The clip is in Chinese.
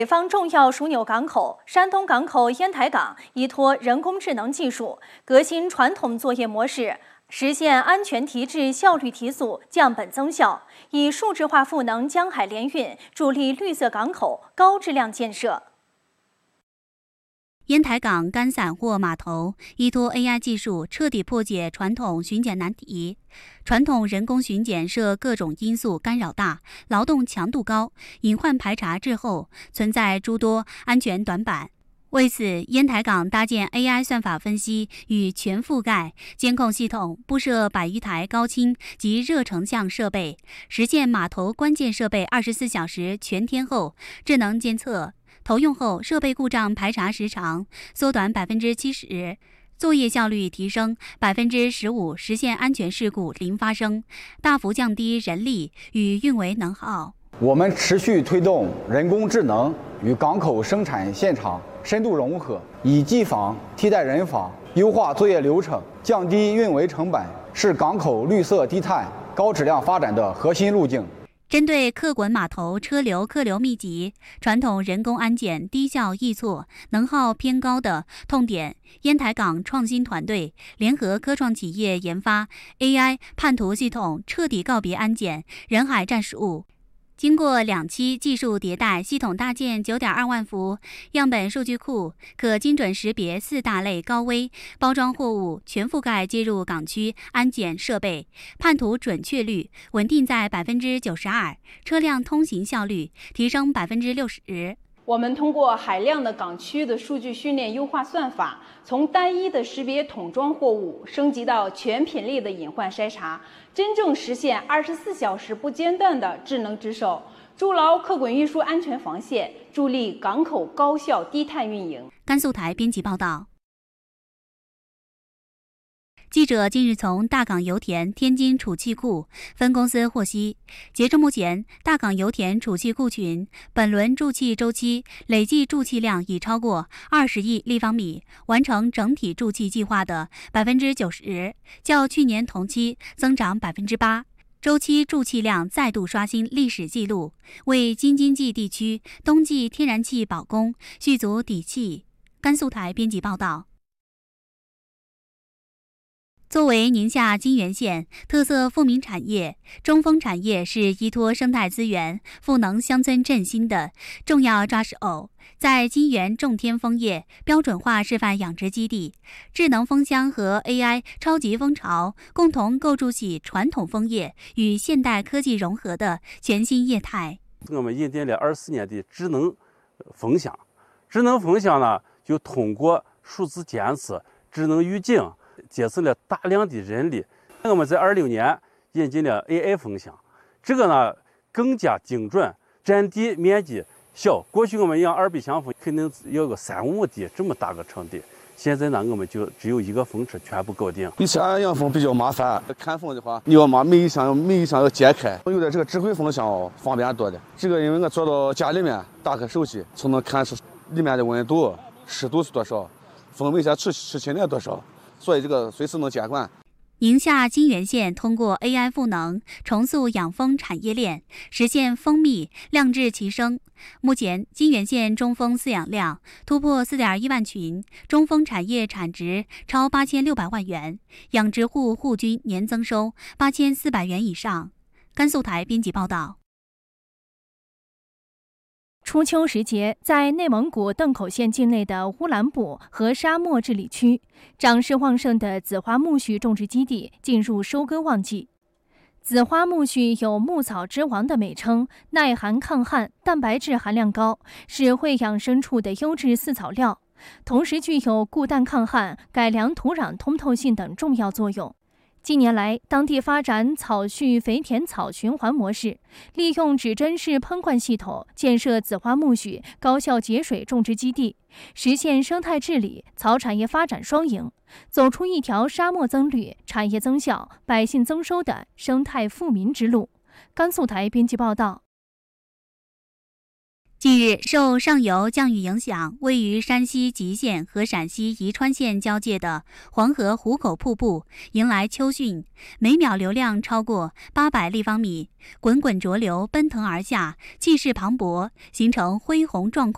北方重要枢纽港口山东港口烟台港依托人工智能技术，革新传统作业模式，实现安全提质、效率提速、降本增效，以数字化赋能江海联运，助力绿色港口高质量建设。 烟台港干散货码头依托 AI 技术，彻底破解传统巡检难题。传统人工巡检受各种因素干扰大，劳动强度高，隐患排查滞后，存在诸多安全短板。为此，烟台港搭建 AI 算法分析与全覆盖监控系统，布设100余台高清及热成像设备，实现码头关键设备24小时全天候智能监测。投用后，设备故障排查时长缩短70%，作业效率提升15%，实现安全事故零发生，大幅降低人力与运维能耗。 我们持续推动人工智能与港口生产现场深度融合，以机房替代人房，优化作业流程，降低运维成本，是港口绿色低碳、高质量发展的核心路径。 针对客滚码头车流客流密集、传统人工安检低效易错、能耗偏高的痛点，烟台港创新团队联合科创企业研发 AI 判图系统，彻底告别安检人海战术。经过2期技术迭代，系统搭建9.2万幅样本数据库，可精准识别4大类高危包装货物，全覆盖接入港区安检设备，判图准确率稳定在92%，车辆通行效率提升60%。 我们通过海量的港区的数据训练优化算法，从单一的识别桶装货物升级到全品类的隐患筛查，真正实现24小时不间断的智能值守，筑牢客滚运输安全防线，助力港口高效低碳运营。 甘肃台编辑报道。记者近日从大港油田天津储气库分公司获悉，截至目前，大港油田储气库群本轮注气周期累计注气量已超过20亿立方米，完成整体注气计划的90%，较去年同期增长8%，周期注气量再度刷新历史纪录，为京津冀地区冬季天然气保供续足底气。甘肃台编辑报道。作为宁夏金源县特色富民产业，中丰产业是依托生态资源赋能乡村振兴的重要抓手。在金源种天枫叶标准化示范养殖基地，智能蜂箱和 AI 超级蜂巢共同构筑起传统枫叶与现代科技融合的全新业态。 我们引进了24年的智能蜂箱，智能蜂箱呢，就通过数字监测、智能预警，节省了大量的人力。我们在26年引进了 AI 蜂箱，这个呢更加精准，占地面积小。过去我们养2笔箱蜂肯定要个3、5亩地这么大个场地，现在呢我们就只有一个蜂车全部搞定。 以前养蜂比较麻烦，看蜂的话你要把每一箱要揭开，有的这个智慧蜂箱方便多的。这个因为我坐到家里面打开手机就能看出里面的温度、湿度是多少，蜂尾下吃青的多少，所以这个随时能监管。 宁夏金源县通过 AI 赋能，重塑养蜂产业链，实现蜂蜜量质齐升。目前，金源县中蜂饲养量突破4.1万群，中蜂产业产值超8600万元，养殖户户均年增收8400元以上。甘肃台编辑报道。 初秋时节，在内蒙古邓口县境内的乌兰布和沙漠治理区，长势旺盛的紫花苜蓿种植基地进入收割旺季。紫花苜蓿有牧草之王的美称，耐寒抗旱，蛋白质含量高，是会养牲畜的优质饲草料，同时具有固氮抗旱、改良土壤通透性等重要作用。近年来，当地发展草畜肥田草循环模式，利用指针式喷灌系统建设紫花苜蓿高效节水种植基地，实现生态治理、草产业发展双赢，走出一条沙漠增绿、产业增效、百姓增收的生态富民之路。甘肃台编辑报道。 近日，受上游降雨影响，位于山西吉县和陕西宜川县交界的黄河壶口瀑布迎来秋汛，每秒流量超过800立方米，滚滚浊流奔腾而下，气势磅礴，形成恢宏壮阔